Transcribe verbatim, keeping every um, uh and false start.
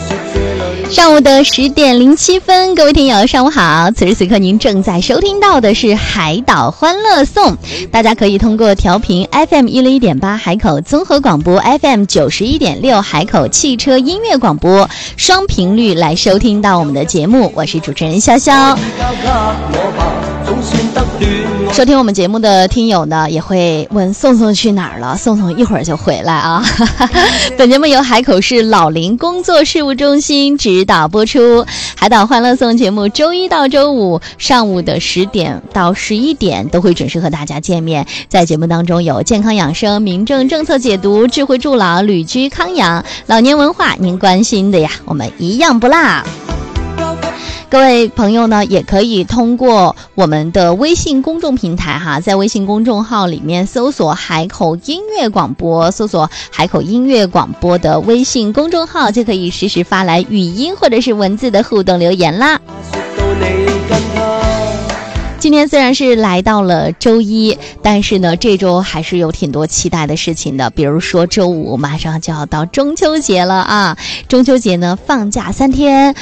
上午的十点零七分，各位听友上午好，此时此刻您正在收听到的是海岛欢乐颂，大家可以通过调频 F M 一零一点八海口综合广播 F M 九十一点六海口汽车音乐广播双频率来收听到我们的节目，我是主持人潇潇。收听我们节目的听友呢，也会问宋宋去哪儿了，宋宋一会儿就回来啊。本节目由海口市老龄工作事务中心指导播出。海岛欢乐颂节目周一到周五上午的十点到十一点都会准时和大家见面，在节目当中有健康养生、民政政策解读、智慧助老、旅居康养、老年文化，您关心的呀，我们一样不落。各位朋友呢，也可以通过我们的微信公众平台哈，在微信公众号里面搜索海口音乐广播，搜索海口音乐广播的微信公众号，就可以实时发来语音或者是文字的互动留言啦。今天虽然是来到了周一，但是呢这周还是有挺多期待的事情的，比如说周五马上就要到中秋节了啊，中秋节呢放假三天，